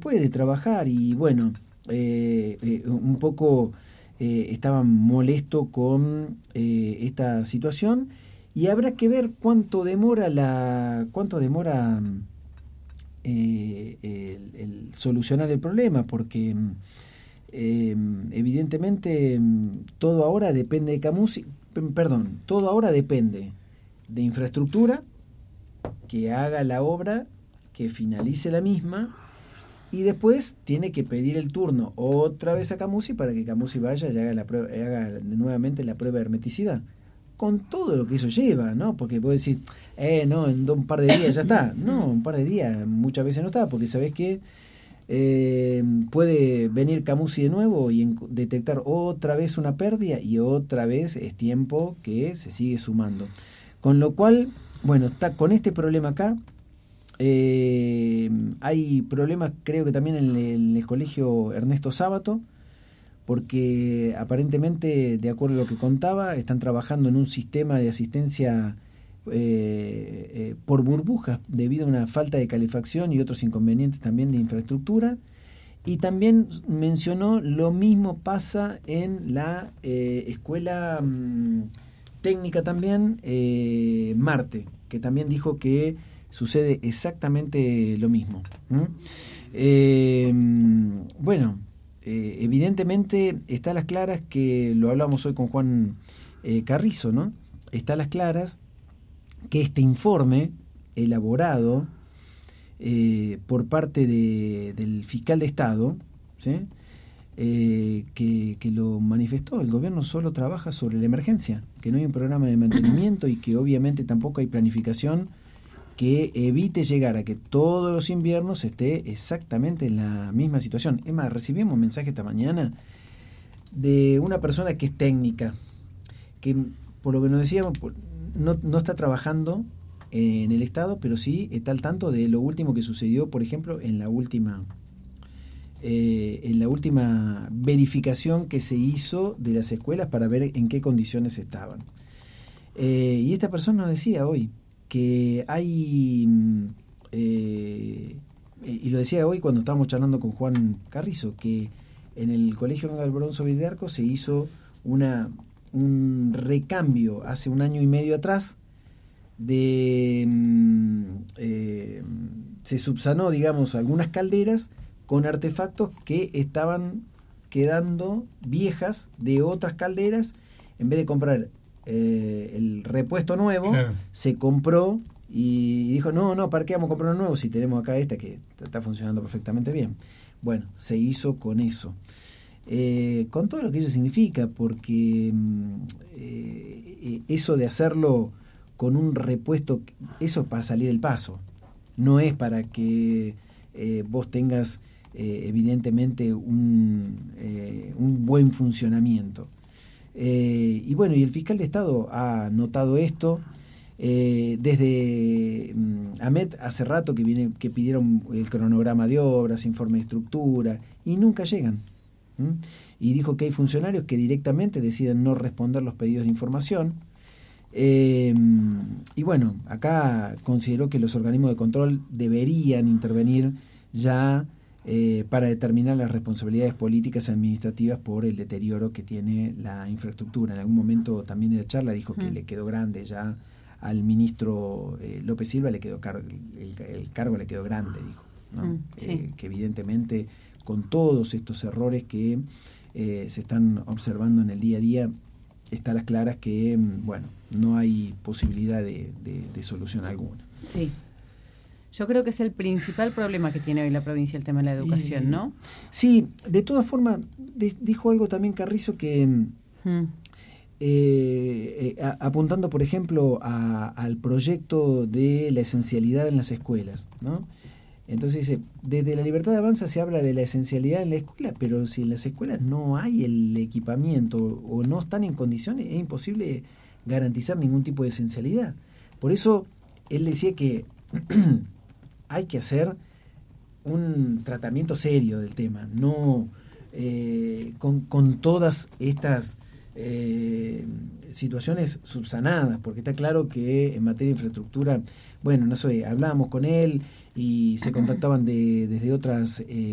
puede trabajar y bueno, un poco estaban molestos con esta situación y habrá que ver cuánto demora el solucionar el problema, porque evidentemente todo ahora depende de Camusi, todo ahora depende de infraestructura, que haga la obra, que finalice la misma, y después tiene que pedir el turno otra vez a Camusi para que Camusi vaya y haga nuevamente la prueba de hermeticidad, con todo lo que eso lleva, ¿no? Porque vos decís, no, en un par de días ya está. No, un par de días muchas veces no está, porque sabés que puede venir Camusi de nuevo y detectar otra vez una pérdida y otra vez es tiempo que se sigue sumando. Con lo cual, bueno, está con este problema acá. Hay problemas, creo que también en el colegio Ernesto Sábato, porque aparentemente, de acuerdo a lo que contaba, están trabajando en un sistema de asistencia por burbujas debido a una falta de calefacción y otros inconvenientes también de infraestructura. Y también mencionó lo mismo pasa en la escuela técnica también, Marte, que también dijo que sucede exactamente lo mismo. Bueno, evidentemente está a las claras, que lo hablamos hoy con Juan Carrizo, ¿no? Está a las claras que este informe elaborado por parte del fiscal de Estado, ¿sí? Que lo manifestó, el gobierno solo trabaja sobre la emergencia, que no hay un programa de mantenimiento y que obviamente tampoco hay planificación que evite llegar a que todos los inviernos esté exactamente en la misma situación. Es más, recibimos un mensaje esta mañana de una persona que es técnica, que por lo que nos decíamos no está trabajando en el Estado, pero sí está al tanto de lo último que sucedió, por ejemplo, en la última verificación que se hizo de las escuelas para ver en qué condiciones estaban. Y esta persona nos decía hoy que hay, y lo decía hoy cuando estábamos charlando con Juan Carrizo, que en el Colegio Alonso de Arco se hizo un recambio hace 1 año y medio atrás se subsanó, digamos, algunas calderas con artefactos que estaban quedando viejas de otras calderas. En vez de comprar el repuesto nuevo, claro, se compró y dijo, no, ¿para qué vamos a comprar uno nuevo si tenemos acá esta que está funcionando perfectamente bien? Bueno, se hizo con eso. Con todo lo que ello significa, porque eso de hacerlo con un repuesto, eso es para salir del paso, no es para que vos tengas evidentemente un buen funcionamiento. Y bueno, y el fiscal de Estado ha notado esto. Desde AMET hace rato que pidieron el cronograma de obras, informe de estructura, y nunca llegan. Y dijo que hay funcionarios que directamente deciden no responder los pedidos de información. Y bueno, acá consideró que los organismos de control deberían intervenir ya para determinar las responsabilidades políticas y administrativas por el deterioro que tiene la infraestructura. En algún momento también de la charla dijo que le quedó grande ya al ministro López Silva, le quedó el cargo le quedó grande, dijo, ¿no? Sí. Que evidentemente con todos estos errores que se están observando en el día a día, está a las claras que, bueno, no hay posibilidad de solución alguna. Sí. Yo creo que es el principal problema que tiene hoy la provincia, el tema de la educación, ¿no? Sí, de todas formas, dijo algo también Carrizo que, apuntando, por ejemplo, al proyecto de la esencialidad en las escuelas, ¿no? Entonces dice, desde la Libertad de Avanza se habla de la esencialidad en la escuela, pero si en las escuelas no hay el equipamiento o no están en condiciones, es imposible garantizar ningún tipo de esencialidad. Por eso él decía que hay que hacer un tratamiento serio del tema, no con todas estas situaciones subsanadas, porque está claro que en materia de infraestructura, bueno, no sé, hablábamos con él y se contactaban desde otras